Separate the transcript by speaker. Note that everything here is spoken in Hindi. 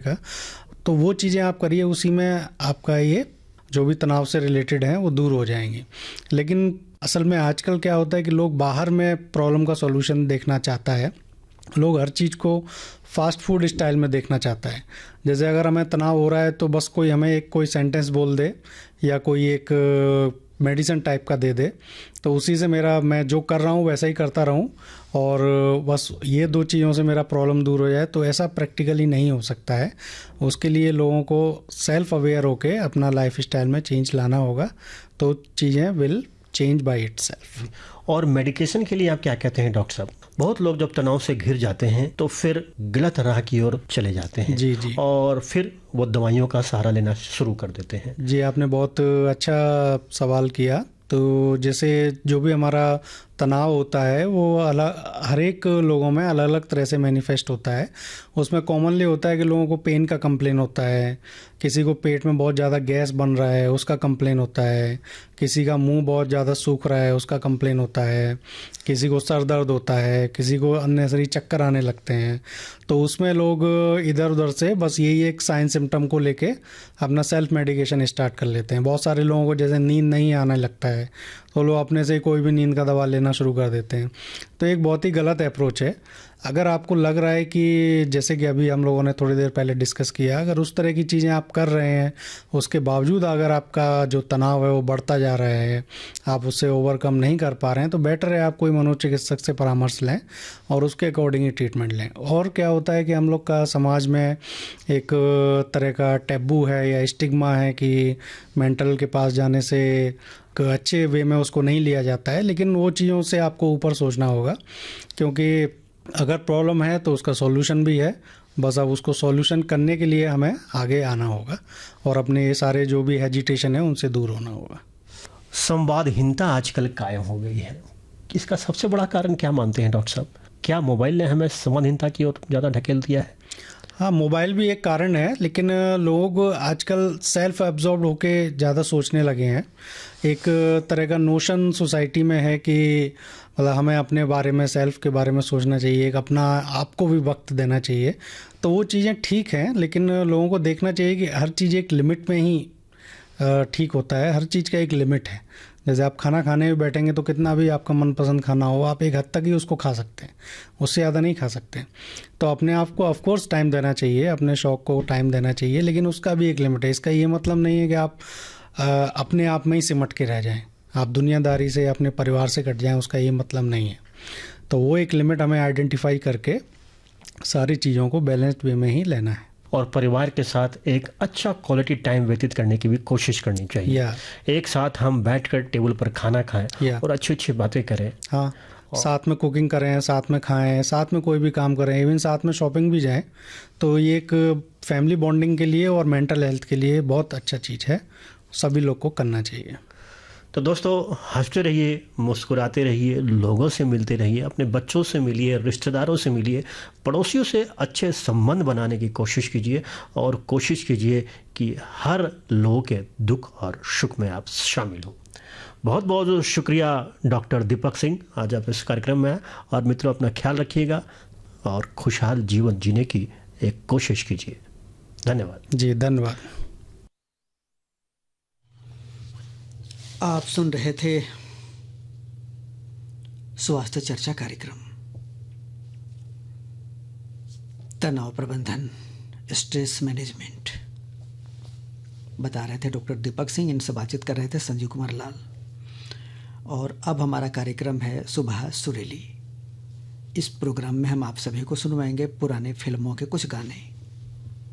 Speaker 1: का, तो वो चीज़ें आप करिए, उसी में आपका ये जो भी तनाव से रिलेटेड हैं वो दूर हो जाएंगी। लेकिन असल में आजकल क्या होता है कि लोग बाहर में प्रॉब्लम का सॉल्यूशन देखना चाहता है, लोग हर चीज़ को फास्ट फूड स्टाइल में देखना चाहता है। जैसे अगर हमें तनाव हो रहा है तो बस कोई हमें एक कोई सेंटेंस बोल दे या कोई एक मेडिसिन टाइप का दे दे, तो उसी से मैं जो कर रहा हूँ वैसा ही करता रहूँ और बस ये 2 चीज़ों से मेरा प्रॉब्लम दूर हो जाए, तो ऐसा प्रैक्टिकली नहीं हो सकता है। उसके लिए लोगों को सेल्फ अवेयर होके अपना लाइफ स्टाइल में चेंज लाना होगा, तो चीज़ें विल चेंज बाय इटसेल्फ।
Speaker 2: और मेडिकेशन के लिए आप क्या कहते हैं डॉक्टर साहब? बहुत लोग जब तनाव से घिर जाते हैं तो फिर गलत राह की ओर चले जाते हैं।
Speaker 1: जी जी।
Speaker 2: और फिर वो दवाइयों का सहारा लेना शुरू कर देते हैं।
Speaker 1: जी, आपने बहुत अच्छा सवाल किया। तो जैसे जो भी हमारा तनाव होता है वो हर एक लोगों में अलग अलग तरह से मैनिफेस्ट होता है। उसमें कॉमनली होता है कि लोगों को पेन का कंप्लेन होता है, किसी को पेट में बहुत ज़्यादा गैस बन रहा है उसका कंप्लेन होता है, किसी का मुंह बहुत ज़्यादा सूख रहा है उसका कंप्लेन होता है, किसी को सर दर्द होता है, किसी को अननेसेसरी चक्कर आने लगते हैं। तो उसमें लोग इधर उधर से बस यही एक साइन सिम्टम को लेके अपना सेल्फ मेडिकेशन स्टार्ट कर लेते हैं। बहुत सारे लोगों को जैसे नींद नहीं आने लगता है तो लोग अपने से कोई भी नींद का दवा लेना शुरू कर देते हैं। तो एक बहुत ही गलत अप्रोच है। अगर आपको लग रहा है कि जैसे कि अभी हम लोगों ने थोड़ी देर पहले डिस्कस किया, अगर उस तरह की चीज़ें आप कर रहे हैं, उसके बावजूद अगर आपका जो तनाव है वो बढ़ता जा रहा है, आप उससे ओवरकम नहीं कर पा रहे हैं, तो बेटर है आप कोई मनोचिकित्सक से परामर्श लें और उसके अकॉर्डिंग ही ट्रीटमेंट लें। और क्या होता है कि हम लोग का समाज में एक तरह का टैबू है या स्टिग्मा है कि मेंटल के पास जाने से अच्छे वे में उसको नहीं लिया जाता है, लेकिन वो चीज़ों से आपको ऊपर सोचना होगा, क्योंकि अगर प्रॉब्लम है तो उसका सॉल्यूशन भी है। बस अब उसको सॉल्यूशन करने के लिए हमें आगे आना होगा और अपने ये सारे जो भी हेजिटेशन है उनसे दूर होना होगा।
Speaker 2: संवादहीनता आजकल कायम हो गई है, इसका सबसे बड़ा कारण क्या मानते हैं डॉक्टर साहब? क्या मोबाइल ने हमें संवादहीनता की ओर ज़्यादा ढकेल दिया है?
Speaker 1: हाँ, मोबाइल भी एक कारण है, लेकिन लोग आजकल सेल्फ एब्जॉर्ब होके ज़्यादा सोचने लगे हैं। एक तरह का नोशन सोसाइटी में है कि मतलब हमें अपने बारे में, सेल्फ के बारे में सोचना चाहिए, एक अपना आपको भी वक्त देना चाहिए। तो वो चीज़ें ठीक हैं, लेकिन लोगों को देखना चाहिए कि हर चीज़ एक लिमिट में ही ठीक होता है। हर चीज़ का एक लिमिट है। जैसे आप खाना खाने में बैठेंगे तो कितना भी आपका मनपसंद खाना हो, आप एक हद तक ही उसको खा सकते हैं, उससे ज़्यादा नहीं खा सकते। तो अपने आप को ऑफकोर्स टाइम देना चाहिए, अपने शौक़ को टाइम देना चाहिए, लेकिन उसका भी एक लिमिट है। इसका ये मतलब नहीं है कि आप अपने आप में ही सिमट के रह जाएं, आप दुनियादारी से, अपने परिवार से कट जाएं, उसका ये मतलब नहीं है। तो वो एक लिमिट हमें आइडेंटिफाई करके सारी चीज़ों को बैलेंस्ड वे में ही लेना है
Speaker 2: और परिवार के साथ एक अच्छा क्वालिटी टाइम व्यतीत करने की भी कोशिश करनी चाहिए। एक साथ हम बैठकर टेबल पर खाना खाएं और अच्छी अच्छी बातें करें।
Speaker 1: हाँ, साथ में कुकिंग करें, साथ में खाएं, साथ में कोई भी काम करें, इवन साथ में शॉपिंग भी जाएं। तो ये एक फैमिली बॉन्डिंग के लिए और मेंटल हेल्थ के लिए बहुत अच्छा चीज़ है, सभी लोग को करना चाहिए।
Speaker 2: तो दोस्तों, हंसते रहिए, मुस्कुराते रहिए, लोगों से मिलते रहिए, अपने बच्चों से मिलिए, रिश्तेदारों से मिलिए, पड़ोसियों से अच्छे संबंध बनाने की कोशिश कीजिए और कोशिश कीजिए कि हर लोगों के दुख और सुख में आप शामिल हो। बहुत बहुत शुक्रिया डॉक्टर दीपक सिंह, आज आप इस कार्यक्रम में आए। और मित्रों, अपना ख्याल रखिएगा और खुशहाल जीवन जीने की एक कोशिश कीजिए। धन्यवाद
Speaker 1: जी। धन्यवाद।
Speaker 3: आप सुन रहे थे स्वास्थ्य चर्चा कार्यक्रम। तनाव प्रबंधन, स्ट्रेस मैनेजमेंट बता रहे थे डॉक्टर दीपक सिंह। इनसे बातचीत कर रहे थे संजीव कुमार लाल। और अब हमारा कार्यक्रम है सुबह सुरीली। इस प्रोग्राम में हम आप सभी को सुनवाएंगे पुराने फिल्मों के कुछ गाने।